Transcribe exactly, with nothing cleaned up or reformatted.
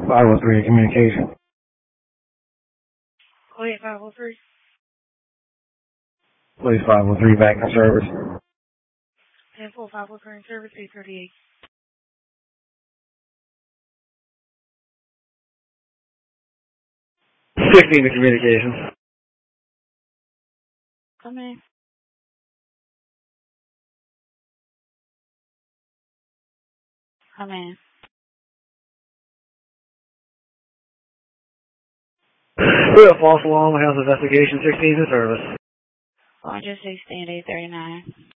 five oh three communication. Go ahead, five oh three. Please five oh three back in service. ten four, five oh three in service, eight thirty-eight. sixteen to communication. Come in. Come in. We have false alarm, house investigation, sixteen in service. Oh, I just say stand eight thirty-nine.